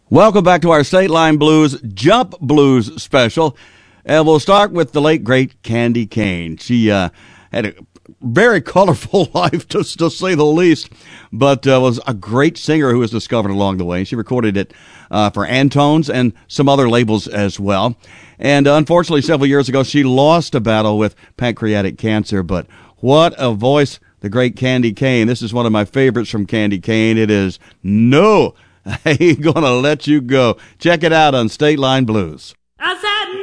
Welcome back to our State Line Blues Jump Blues special. And we'll start with the late, great Candy Kane. She had a very colorful life, to say the least, but was a great singer who was discovered along the way. She recorded it for Antones and some other labels as well. And unfortunately, several years ago, she lost a battle with pancreatic cancer. But what a voice, the great Candy Kane. This is one of my favorites from Candy Kane. It is "No, I Ain't Gonna Let You Go." Check it out on State Line Blues. I said